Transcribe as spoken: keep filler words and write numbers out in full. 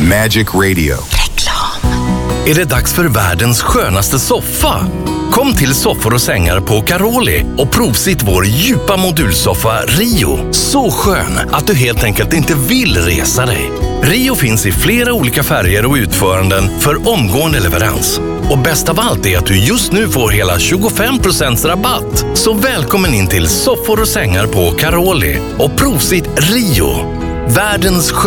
Magic Radio. Reklam. Är det dags för världens skönaste soffa? Kom till Soffor och sängar på Caroli och provsitt vår djupa modulsoffa Rio. Så skön att du helt enkelt inte vill resa dig. Rio finns i flera olika färger och utföranden för omgående leverans. Och bäst av allt är att du just nu får hela tjugofem procent rabatt. Så välkommen in till Soffor och sängar på Caroli och provsitt Rio. Världens skön